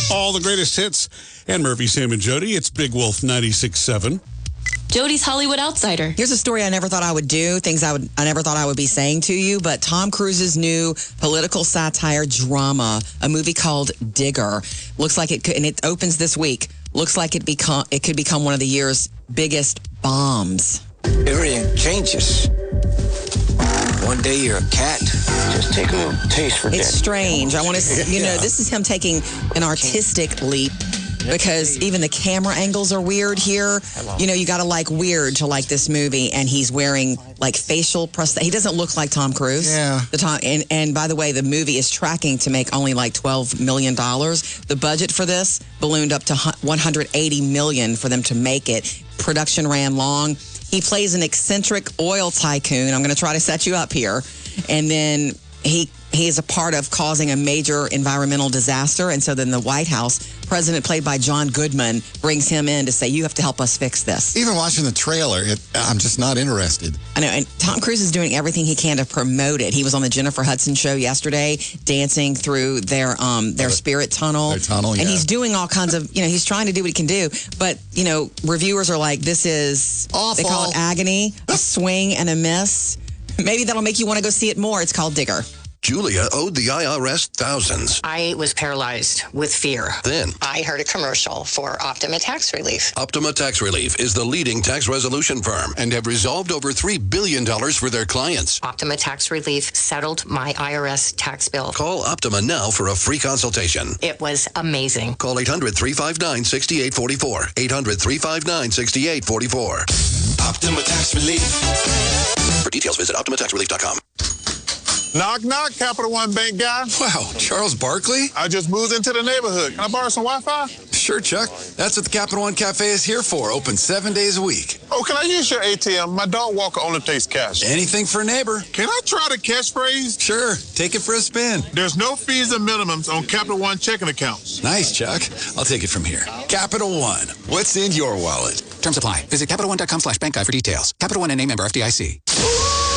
All the greatest hits. And Murphy, Sam, and Jody. It's Big Wolf 96.7. Jody's Hollywood Outsider. Here's a story I never thought I would do, things I never thought I would be saying to you, but Tom Cruise's new political satire drama, a movie called Digger, looks like it could, and it opens this week, looks like it could become one of the year's biggest bombs. Everything changes. One day you're a cat. Just take a little taste for that. It's strange. I want to, this is him taking an artistic leap. Because even the camera angles are weird here. You got to like weird to like this movie. And he's wearing like facial prosthetics. He doesn't look like Tom Cruise. Yeah. And by the way, the movie is tracking to make only like $12 million. The budget for this ballooned up to $180 million for them to make it. Production ran long. He plays an eccentric oil tycoon. I'm going to try to set you up here. And then he is a part of causing a major environmental disaster. And so then the White House president, played by John Goodman, brings him in to say, you have to help us fix this. Even watching the trailer, I'm just not interested. I know. And Tom Cruise is doing everything he can to promote it. He was on the Jennifer Hudson show yesterday, dancing through their spirit tunnel. Their tunnel, yeah. And he's doing all kinds of, he's trying to do what he can do. But, reviewers are like, this is, awful. They call it agony, a swing and a miss. Maybe that'll make you want to go see it more. It's called Digger. Julia owed the IRS thousands. I was paralyzed with fear. Then I heard a commercial for Optima Tax Relief. Optima Tax Relief is the leading tax resolution firm and have resolved over $3 billion for their clients. Optima Tax Relief settled my IRS tax bill. Call Optima now for a free consultation. It was amazing. Call 800-359-6844. 800-359-6844. Optima Tax Relief. For details, visit OptimaTaxRelief.com. Knock, knock, Capital One Bank guy. Wow, Charles Barkley? I just moved into the neighborhood. Can I borrow some Wi-Fi? Sure, Chuck. That's what the Capital One Cafe is here for. Open 7 days a week. Oh, can I use your ATM? My dog walker only takes cash. Anything for a neighbor. Can I try the catchphrase? Sure. Take it for a spin. There's no fees or minimums on Capital One checking accounts. Nice, Chuck. I'll take it from here. Capital One. What's in your wallet? Terms apply. Visit CapitalOne.com/bankguide for details. Capital One and a member FDIC.